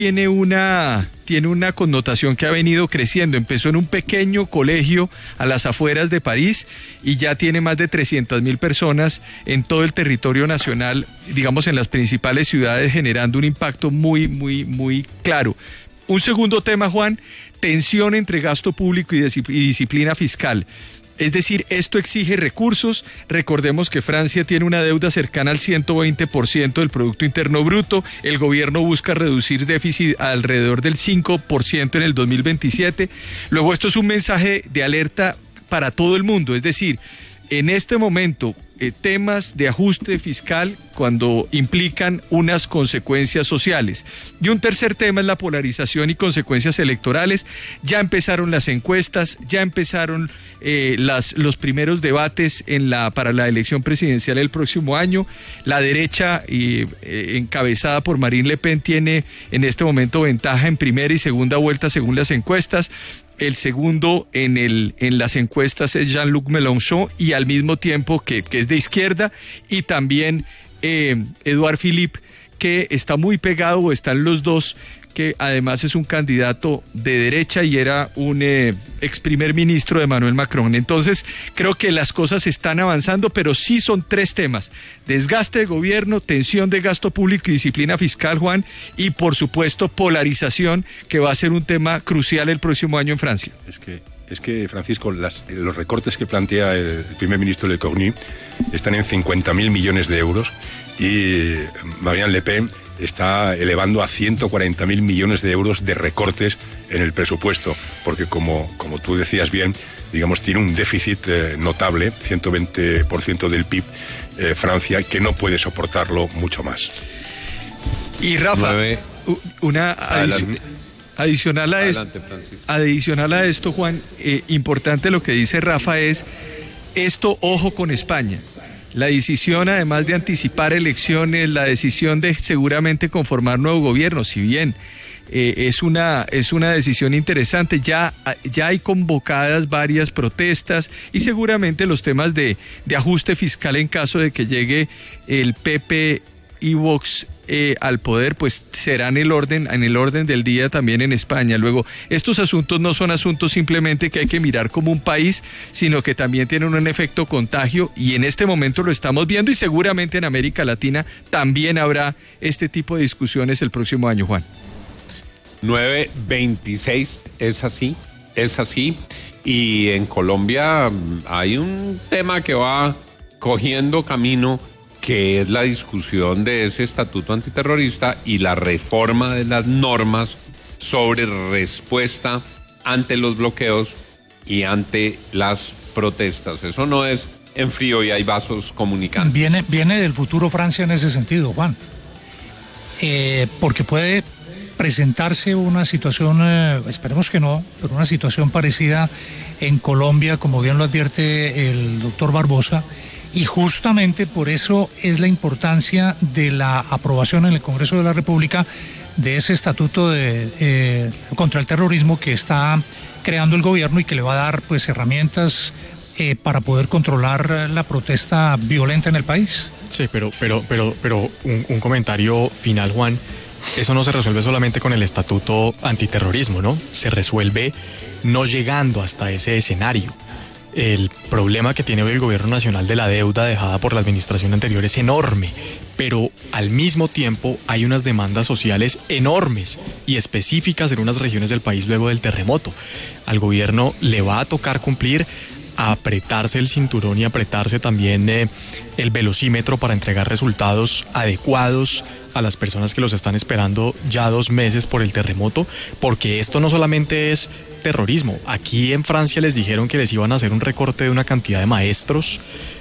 tiene una connotación que ha venido creciendo. Empezó en un pequeño colegio a las afueras de París y ya tiene más de 300.000 personas en todo el territorio nacional, digamos en las principales ciudades, generando un impacto muy, muy, muy claro. Un segundo tema, Juan, tensión entre gasto público y disciplina fiscal. Es decir, esto exige recursos. Recordemos que Francia tiene una deuda cercana al 120% del Producto Interno Bruto. El gobierno busca reducir déficit a alrededor del 5% en el 2027. Luego, esto es un mensaje de alerta para todo el mundo. Es decir, en este momento, temas de ajuste fiscal cuando implican unas consecuencias sociales. Y un tercer tema es la polarización y consecuencias electorales. Ya empezaron las encuestas, ya empezaron los primeros debates para la elección presidencial el próximo año. La derecha, encabezada por Marine Le Pen, tiene en este momento ventaja en primera y segunda vuelta según las encuestas. El segundo en las encuestas es Jean-Luc Mélenchon, y al mismo tiempo que es de izquierda, y también Édouard Philippe, que está muy pegado, o están los dos, que además es un candidato de derecha y era un ex primer ministro de Emmanuel Macron. Entonces, creo que las cosas están avanzando, pero sí son tres temas: desgaste de gobierno, tensión de gasto público y disciplina fiscal, Juan, y por supuesto polarización, que va a ser un tema crucial el próximo año en Francia. Es que Francisco, los recortes que plantea el primer ministro Le Cornu están en 50.000 millones de euros, y Marine Le Pen está elevando a 140.000 millones de euros de recortes en el presupuesto, porque como tú decías bien, digamos, tiene un déficit notable, 120% del PIB, Francia, que no puede soportarlo mucho más. Y Rafa, adicional a esto, Juan, importante lo que dice Rafa es esto, ojo con España. La decisión, además de anticipar elecciones, la decisión de seguramente conformar nuevo gobierno, si bien es una decisión interesante, ya hay convocadas varias protestas, y seguramente los temas de ajuste fiscal en caso de que llegue el PP y Vox al poder, pues serán en el orden del día también en España. Luego, estos asuntos no son asuntos simplemente que hay que mirar como un país, sino que también tienen un efecto contagio, y en este momento lo estamos viendo, y seguramente en América Latina también habrá este tipo de discusiones el próximo año, Juan. 9:26, es así, y en Colombia hay un tema que va cogiendo camino, que es la discusión de ese estatuto antiterrorista y la reforma de las normas sobre respuesta ante los bloqueos y ante las protestas. Eso no es en frío y hay vasos comunicantes. Viene del futuro Francia en ese sentido, Juan. Porque puede presentarse una situación, esperemos que no, pero una situación parecida en Colombia, como bien lo advierte el doctor Barbosa. Y justamente por eso es la importancia de la aprobación en el Congreso de la República de ese estatuto contra el terrorismo que está creando el gobierno, y que le va a dar pues herramientas para poder controlar la protesta violenta en el país. Sí, pero un comentario final, Juan. Eso no se resuelve solamente con el estatuto antiterrorismo, ¿no? Se resuelve no llegando hasta ese escenario. El problema que tiene hoy el gobierno nacional de la deuda dejada por la administración anterior es enorme, pero al mismo tiempo hay unas demandas sociales enormes y específicas en unas regiones del país luego del terremoto. Al gobierno le va a tocar cumplir, a apretarse el cinturón y apretarse también el velocímetro para entregar resultados adecuados a las personas que los están esperando ya 2 meses por el terremoto, porque esto no solamente es terrorismo. Aquí en Francia les dijeron que les iban a hacer un recorte de una cantidad de maestros,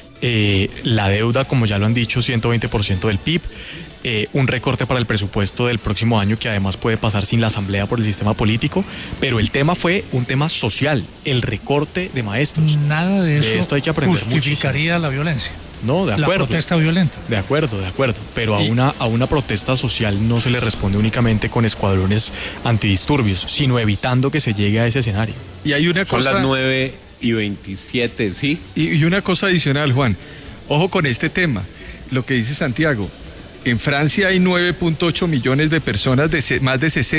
la deuda, como ya lo han dicho, 120% del PIB, un recorte para el presupuesto del próximo año que además puede pasar sin la asamblea por el sistema político, pero el tema fue un tema social, el recorte de maestros. Nada de eso esto hay que aprender justificaría muchísimo la violencia. No, de acuerdo. La protesta violenta. De acuerdo. Pero a una protesta social no se le responde únicamente con escuadrones antidisturbios, sino evitando que se llegue a ese escenario. Y hay una cosa... Son las 9:27, ¿sí? Y una cosa adicional, Juan. Ojo con este tema, lo que dice Santiago. En Francia hay 9.8 millones de personas, más de 60